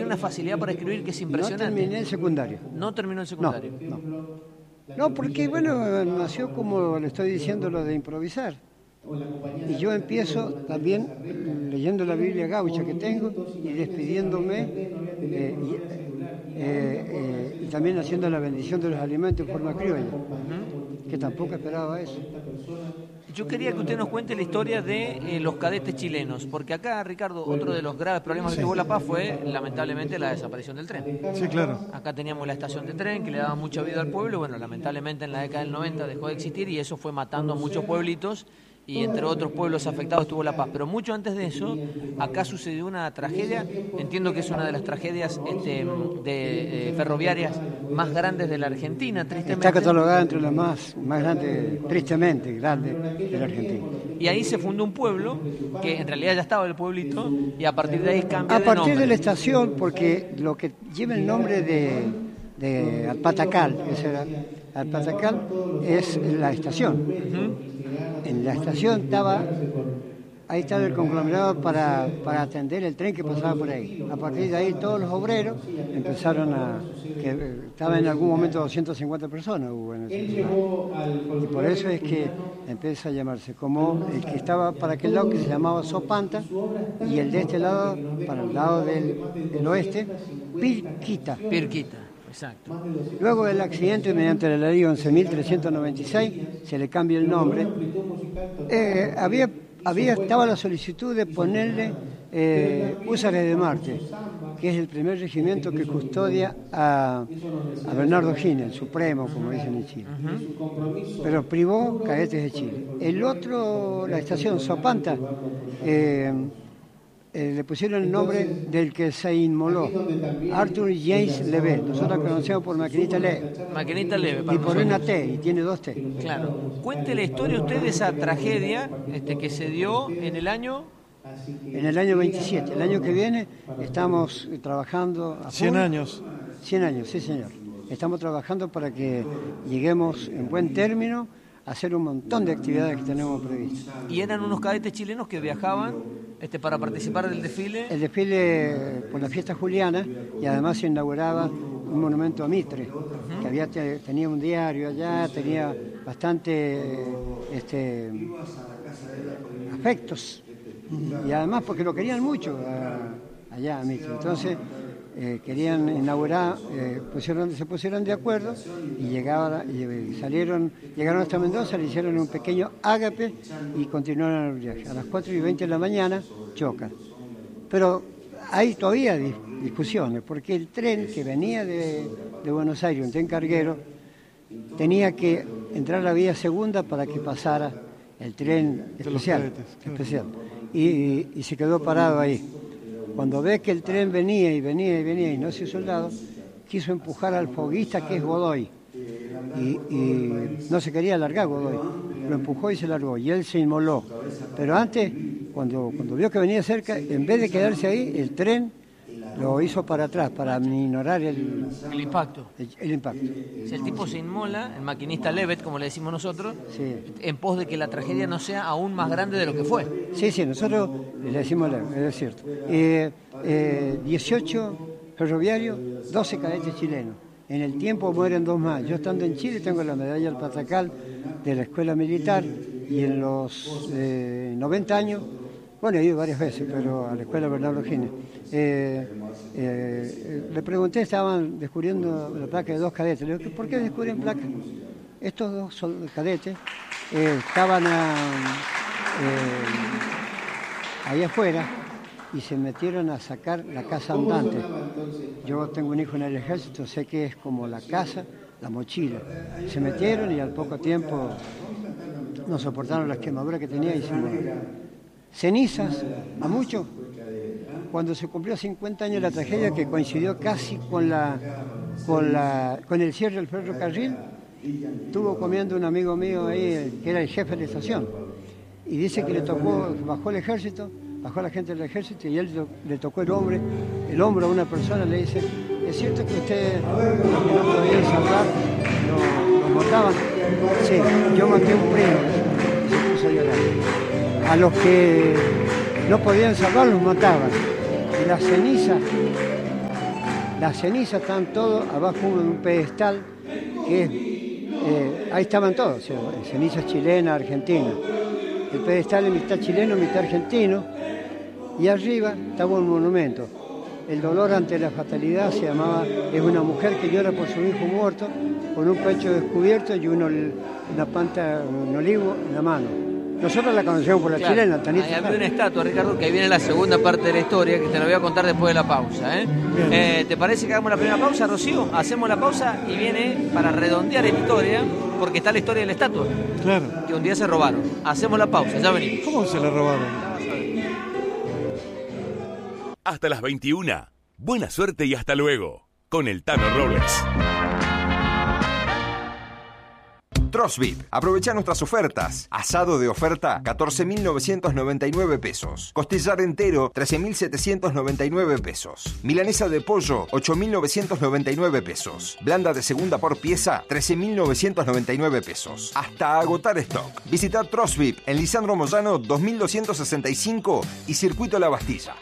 una facilidad para escribir que es impresionante. No terminé el secundario. ¿No terminó el secundario? No, porque bueno, nació como le estoy diciendo lo de improvisar. Y yo empiezo también leyendo la Biblia gaucha que tengo y despidiéndome y también haciendo la bendición de los alimentos en forma criolla, que tampoco esperaba eso. Yo quería que usted nos cuente la historia de los cadetes chilenos, porque acá, Ricardo, otro de los graves problemas que tuvo La Paz fue, lamentablemente, la desaparición del tren. Sí, claro. Acá teníamos la estación de tren que le daba mucha vida al pueblo, bueno, lamentablemente en la década del 90 dejó de existir y eso fue matando a muchos pueblitos y entre otros pueblos afectados estuvo La Paz. Pero mucho antes de eso, acá sucedió una tragedia, entiendo que es una de las tragedias ferroviarias más grandes de la Argentina, tristemente. Está catalogada entre las más grandes, tristemente grandes de la Argentina. Y ahí se fundó un pueblo, que en realidad ya estaba el pueblito, y a partir de ahí cambia de nombre. A partir de la estación, porque lo que lleva el nombre de Alpatacal, ese era Alpatacal, es la estación. En la estación estaba el conglomerado para atender el tren que pasaba por ahí. A partir de ahí todos los obreros empezaron estaba en algún momento 250 personas hubo en ese tren. Y por eso es que empieza a llamarse como el que estaba para aquel lado que se llamaba Sopanta y el de este lado, para el lado del oeste, Pirquita. Exacto. Luego del accidente, mediante la ley 11.396, se le cambia el nombre. Estaba la solicitud de ponerle Húsares de Marte, que es el primer regimiento que custodia a Bernardo O'Higgins, el supremo, como dicen en Chile. Pero privó cadetes de Chile. El otro, la estación Sopanta, le pusieron el nombre del que se inmoló, Arthur James Levet. Nosotros la conocemos por Maquinita Leve. Maquinita Leve. Y por una T, y tiene 2 T. Claro. Cuente la historia usted de esa tragedia que se dio en el año... En el año 27. El año que viene estamos trabajando... a 100 full. años. 100 años, sí señor. Estamos trabajando para que lleguemos en buen término a hacer un montón de actividades que tenemos previstas. Y eran unos cadetes chilenos que viajaban para participar del desfile. El desfile por la fiesta juliana, y además se inauguraba un monumento a Mitre, que tenía un diario allá, tenía bastante afectos, y además porque lo querían mucho allá a Mitre. Entonces querían inaugurar, se pusieron de acuerdo y llegaron hasta Mendoza, le hicieron un pequeño ágape y continuaron el viaje. A las 4:20 de la mañana chocan. Pero hay todavía discusiones, porque el tren que venía de Buenos Aires, un tren carguero, tenía que entrar a la vía segunda para que pasara el tren especial. Y se quedó parado ahí. Cuando ve que el tren venía y no se hizo el lado, quiso empujar al foguista, que es Godoy. Y no se quería largar Godoy. Lo empujó y se largó. Y él se inmoló. Pero antes, cuando vio que venía cerca, en vez de quedarse ahí, el tren lo hizo para atrás, para minorar el impacto. El impacto. Si el tipo se inmola, el maquinista Levet, como le decimos nosotros, sí, en pos de que la tragedia no sea aún más grande de lo que fue. Sí, nosotros le decimos Levet, es cierto. 18 ferroviarios, 12 cadetes chilenos. En el tiempo mueren 2 más. Yo estando en Chile tengo la medalla al Patacal de la escuela militar y en los 90 años, bueno, he ido varias veces, pero a la escuela Bernardo O'Higgins. Le pregunté, estaban descubriendo la placa de 2 cadetes. Le digo, ¿por qué descubren placas? Estos 2 cadetes estaban ahí afuera y se metieron a sacar la casa andante. Yo tengo un hijo en el ejército, sé que es como la casa, la mochila. Se metieron y al poco tiempo no soportaron las quemaduras que tenía y se murieron. Cenizas, a muchos. Cuando se cumplió 50 años de la tragedia, que coincidió casi con el cierre del ferrocarril, estuvo comiendo un amigo mío ahí, que era el jefe de la estación, y dice que bajó la gente del ejército, y él le tocó el hombro a una persona, le dice, ¿es cierto que ustedes no podían salvar, lo mataban? Sí, yo maté a un primo, y se puso a llorar. A los que no podían salvar los mataban. Y las cenizas Las cenizas están todas abajo de un pedestal que es, ahí estaban todos, o sea, cenizas chilenas, argentinas. El pedestal es mitad chileno, mitad argentino, y arriba estaba un monumento. El dolor ante la fatalidad se llamaba, es una mujer que llora por su hijo muerto, con un pecho descubierto y una planta, un olivo en la mano. Nosotros la conocemos por la chilena, Tanita. Ahí había una estatua, Ricardo, que ahí viene la segunda parte de la historia, que te la voy a contar después de la pausa. ¿Te parece que hagamos la primera pausa, Rocío? Hacemos la pausa y viene para redondear esta historia, porque está la historia de la estatua. Claro. Que un día se robaron. Hacemos la pausa, ya venimos. ¿Cómo se la robaron? Hasta las 21. Buena suerte y hasta luego. Con el Tano Robles. Trosvit, aprovecha nuestras ofertas. Asado de oferta, 14.999 pesos. Costillar entero, 13.799 pesos. Milanesa de pollo, 8.999 pesos. Blanda de segunda por pieza, 13.999 pesos. Hasta agotar stock. Visita Trosvit en Lisandro Moyano 2265 y Circuito La Bastilla.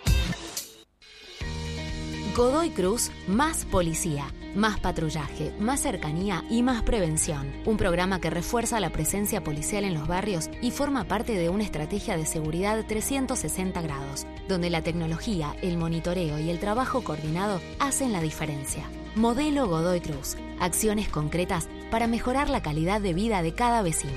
Godoy Cruz, más policía, más patrullaje, más cercanía y más prevención. Un programa que refuerza la presencia policial en los barrios y forma parte de una estrategia de seguridad 360 grados, donde la tecnología, el monitoreo y el trabajo coordinado hacen la diferencia. Modelo Godoy Cruz. Acciones concretas para mejorar la calidad de vida de cada vecino.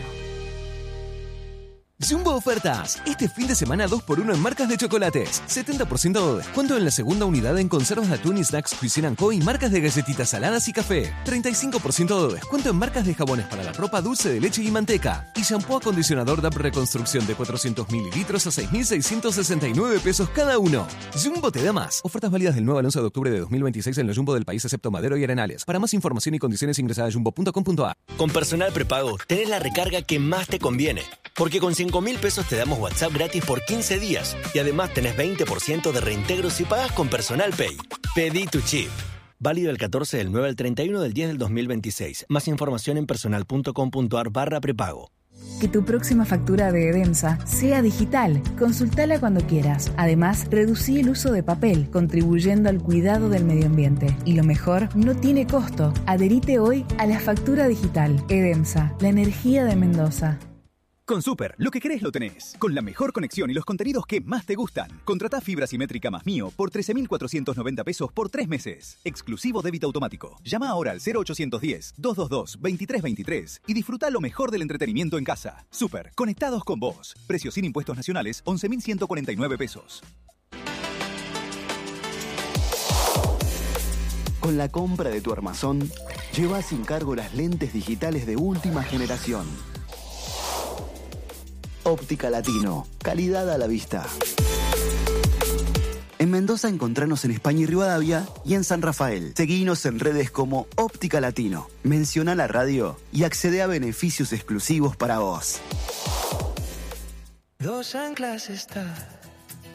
Jumbo Ofertas. Este fin de semana 2x1 en marcas de chocolates. 70% de descuento en la segunda unidad en conservas de atún y snacks Cuisine & Co. y marcas de galletitas saladas y café. 35% de descuento en marcas de jabones para la ropa, dulce de leche y manteca. Y shampoo acondicionador DAP Reconstrucción de 400 mililitros a 6.669 pesos cada uno. Jumbo te da más. Ofertas válidas del 9 al 11 de octubre de 2026 en los Jumbo del país excepto Madero y Arenales. Para más información y condiciones ingresa a jumbo.com.ar. Con Personal Prepago tenés la recarga que más te conviene. Porque con 5.000 pesos te damos WhatsApp gratis por 15 días. Y además tenés 20% de reintegro si pagas con Personal Pay. Pedí tu chip. Válido del 14 del 9 al 31 del 10 del 2026. Más información en personal.com.ar/prepago. Que tu próxima factura de Edemsa sea digital. Consultala cuando quieras. Además, reducí el uso de papel, contribuyendo al cuidado del medio ambiente. Y lo mejor, no tiene costo. Adherite hoy a la factura digital. Edemsa, la energía de Mendoza. Con Super, lo que querés lo tenés. Con la mejor conexión y los contenidos que más te gustan. Contratá fibra simétrica más Mío por 13.490 pesos por 3 meses. Exclusivo débito automático. Llama ahora al 0810-222-2323 y disfruta lo mejor del entretenimiento en casa. Super, conectados con vos. Precio sin impuestos nacionales, 11.149 pesos. Con la compra de tu armazón, lleva sin cargo las lentes digitales de última generación. Óptica Latino, calidad a la vista. En Mendoza encontranos en España y Rivadavia y en San Rafael. Seguinos en redes como Óptica Latino. Menciona la radio y accede a beneficios exclusivos para vos. Dos anclas está